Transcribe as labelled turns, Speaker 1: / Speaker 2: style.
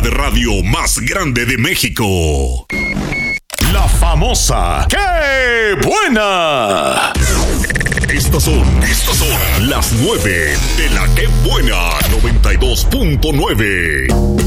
Speaker 1: de radio más grande de México.
Speaker 2: La famosa ¡Qué buena!
Speaker 1: Estas son las 9 de la ¡Qué buena! 92.9.